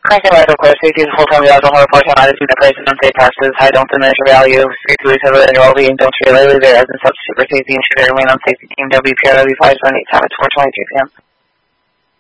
Cranking light request, safety is a full-time job, don't report on items in the price and unsafe passes, high don't diminish your value, street police have a well-being, don't treat lightly there as in substitute for safety and should remain on safety team WPRW 578 time at 4:22 p.m.